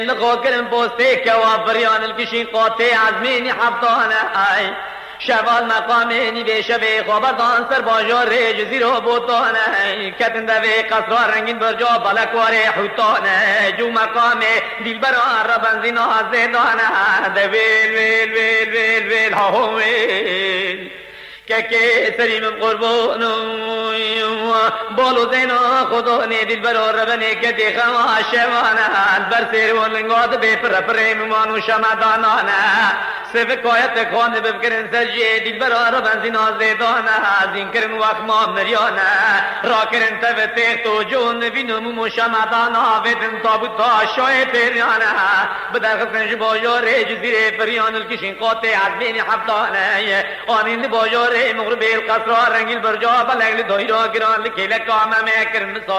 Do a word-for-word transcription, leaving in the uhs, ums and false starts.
نقوكرن بوستي كوافريان الكشين قوتي عزميني حبطانا اي شوال مقاميني بشبه خبردان سر باجار ريج زيرو بوتانا كتن دوي قصرار رنگين برجا بلکواري حوتانا جو مقامي دل بران ربن زينا زيدانا دويل ويل ويل ويل ويل هاو ويل که سریم قربان بالو زینا خدا نه دل برا ربنه که دیخوا شوانه بر سر ولنگاد به پر پریم مانو شمدانانه سفکایت خان بفکرن سرجی دل برا ربن زینا زیدانه زین کرن وقت ما مریانه را کرن تف تیختو جون وینم مو شمدانه ودن تابوتا شای پیریانه بدر خسنج باجار جزیره پریان الکشین قاطع عزمین حبطانه آنین باجار مغرب القصر رنگیل برجا بلغل دایرا گران لکیل کامه میکرن